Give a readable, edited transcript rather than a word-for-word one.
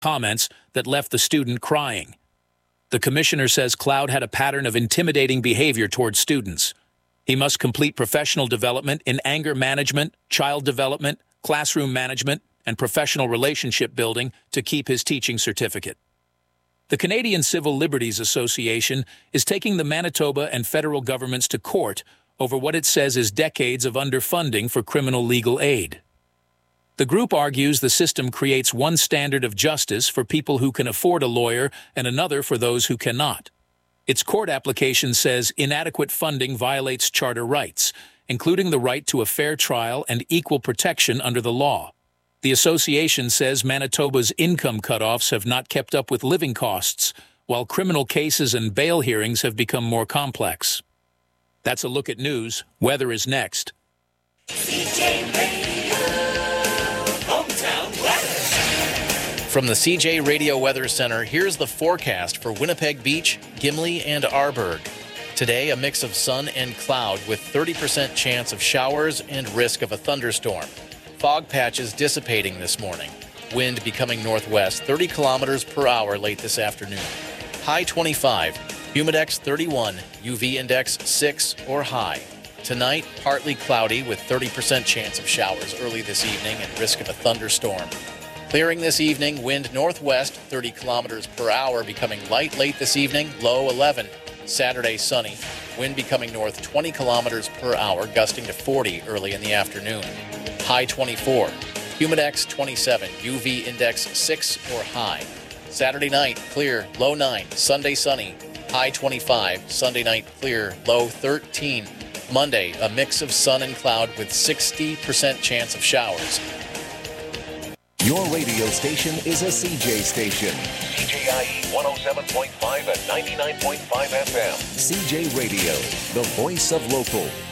comments that left the student crying. The commissioner says Cloud had a pattern of intimidating behavior towards students. He must complete professional development in anger management, child development, classroom management, and professional relationship building to keep his teaching certificate. The Canadian Civil Liberties Association is taking the Manitoba and federal governments to court over what it says is decades of underfunding for criminal legal aid. The group argues the system creates one standard of justice for people who can afford a lawyer and another for those who cannot. Its court application says inadequate funding violates charter rights, including the right to a fair trial and equal protection under the law. The association says Manitoba's income cutoffs have not kept up with living costs, while criminal cases and bail hearings have become more complex. That's a look at news. Weather is next. CJ Radio, hometown weather. From the CJ Radio Weather Center, here's the forecast for Winnipeg Beach, Gimli, and Arborg. Today, a mix of sun and cloud with 30% chance of showers and risk of a thunderstorm. Fog patches dissipating this morning. Wind becoming northwest 30 kilometers per hour late this afternoon. High 25, humidex 31, UV index 6 or high. Tonight, partly cloudy with 30% chance of showers early this evening and risk of a thunderstorm. Clearing this evening, wind northwest 30 kilometers per hour becoming light late this evening, low 11. Saturday sunny, wind becoming north 20 kilometers per hour, gusting to 40 early in the afternoon. High 24, humidex 27, UV index 6 or high. Saturday night, clear, low 9. Sunday sunny, high 25. Sunday night, clear, low 13. Monday, a mix of sun and cloud with 60% chance of showers. Your radio station is a CJ station. CJIE 107.5 and 99.5 FM. CJ Radio, the voice of local.